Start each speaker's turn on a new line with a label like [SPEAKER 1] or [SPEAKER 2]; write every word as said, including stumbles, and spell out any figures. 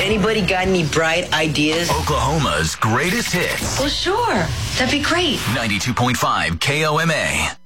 [SPEAKER 1] Anybody got any bright ideas?
[SPEAKER 2] Oklahoma's greatest hits.
[SPEAKER 3] Well, sure. That'd be great.
[SPEAKER 2] ninety-two point five K O M A.